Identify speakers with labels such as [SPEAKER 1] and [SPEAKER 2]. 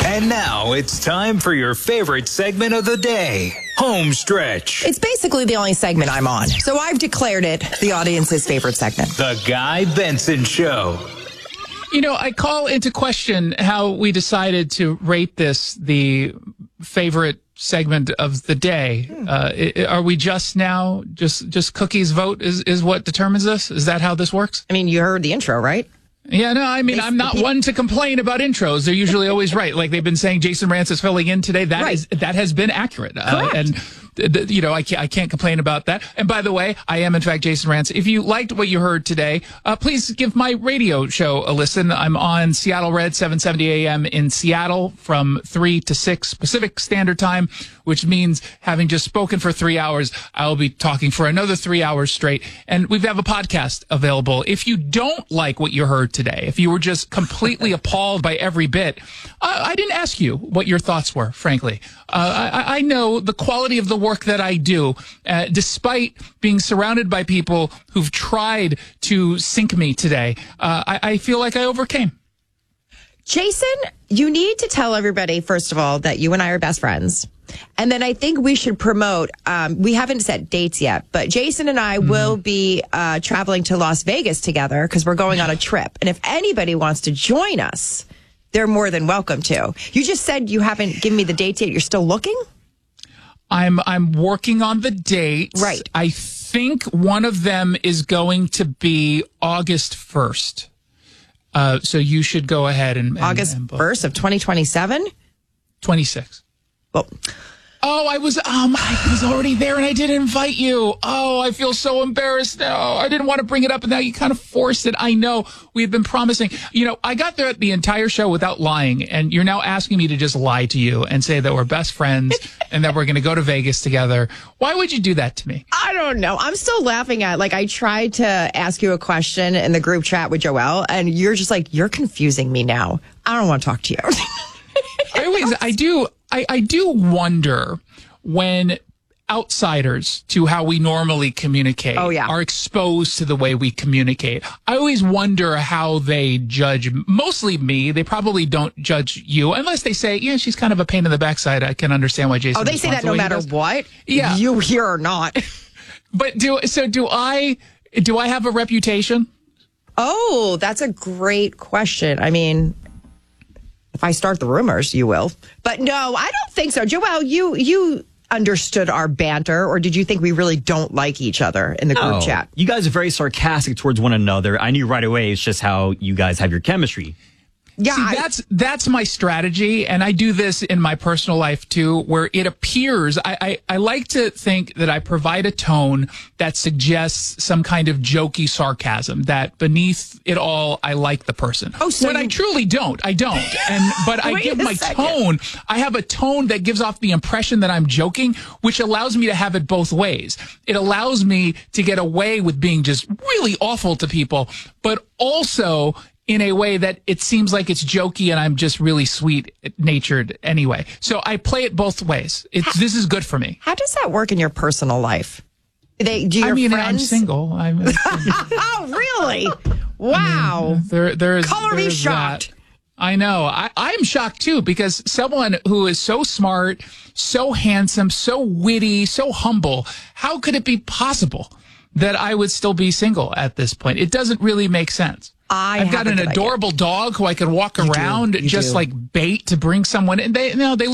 [SPEAKER 1] And now it's time for your favorite segment of the day, Home Stretch.
[SPEAKER 2] It's basically the only segment I'm on, so I've declared it the audience's favorite segment.
[SPEAKER 1] The Guy Benson Show.
[SPEAKER 3] You know, I call into question how we decided to rate this the favorite segment of the day. Are we just now, just Cookie's vote is what determines this? Is that how this works?
[SPEAKER 2] I mean, you heard the intro, right?
[SPEAKER 3] Yeah, no, I mean, I'm not one to complain about intros. They're usually always right. Like they've been saying Jason Rantz is filling in today. That has been accurate. You know, I can't complain about that. And by the way, I am in fact Jason Rantz. If you liked what you heard today, please give my radio show a listen. I'm on Seattle Red 770 AM in Seattle from 3 to 6 Pacific Standard Time, which means having just spoken for 3 hours, I'll be talking for another 3 hours straight. And we have a podcast available. If you don't like what you heard today, if you were just completely appalled by every bit, I didn't ask you what your thoughts were, frankly. I know the quality of the work that I do, despite being surrounded by people who've tried to sink me today. I feel like I overcame.
[SPEAKER 2] Jason, you need to tell everybody, first of all, that you and I are best friends. And then I think we should promote, we haven't set dates yet, but Jason and I will be traveling to Las Vegas together because we're going on a trip. And if anybody wants to join us, they're more than welcome to. You just said you haven't given me the dates yet. You're still looking?
[SPEAKER 3] I'm working on the dates.
[SPEAKER 2] Right.
[SPEAKER 3] I think one of them is going to be August 1st. So you should go ahead and
[SPEAKER 2] August 1st of 2027?
[SPEAKER 3] 26.
[SPEAKER 2] Well,
[SPEAKER 3] I was already there and I didn't invite you. Oh, I feel so embarrassed now. I didn't want to bring it up and now you kind of forced it. I know we had been promising. You know, I got there the entire show without lying, and you're now asking me to just lie to you and say that we're best friends and that we're going to go to Vegas together. Why would you do that to me?
[SPEAKER 2] I don't know. I'm still laughing at, like, I tried to ask you a question in the group chat with Joelle, and you're just like, you're confusing me now. I don't want to talk to you.
[SPEAKER 3] I do wonder when outsiders to how we normally communicate are exposed to the way we communicate. I always wonder how they judge, mostly me. They probably don't judge you unless they say, yeah, she's kind of a pain in the backside. I can understand why Jason.
[SPEAKER 2] Oh, they say that no matter what?
[SPEAKER 3] Yeah.
[SPEAKER 2] You here or not.
[SPEAKER 3] But do I have a reputation?
[SPEAKER 2] Oh, that's a great question. I mean, if I start the rumors, you will. But no, I don't think so. Joelle, you understood our banter, or did you think we really don't like each other in the group chat?
[SPEAKER 4] You guys are very sarcastic towards one another. I knew right away it's just how you guys have your chemistry.
[SPEAKER 3] Yeah, see, that's my strategy, and I do this in my personal life too, where it appears I like to think that I provide a tone that suggests some kind of jokey sarcasm, that beneath it all I like the person.
[SPEAKER 2] Oh, so
[SPEAKER 3] when I truly don't. I don't. But I give my tone. I have a tone that gives off the impression that I'm joking, which allows me to have it both ways. It allows me to get away with being just really awful to people, but also in a way that it seems like it's jokey and I'm just really sweet-natured anyway. So I play it both ways. This is good for me.
[SPEAKER 2] How does that work in your personal life?
[SPEAKER 3] I'm single.
[SPEAKER 2] Oh, really? Wow.
[SPEAKER 3] Color
[SPEAKER 2] me shocked.
[SPEAKER 3] That. I know. I'm shocked, too, because someone who is so smart, so handsome, so witty, so humble, how could it be possible that I would still be single at this point? It doesn't really make sense. I've got an adorable dog who I can walk around just like bait to bring someone in. They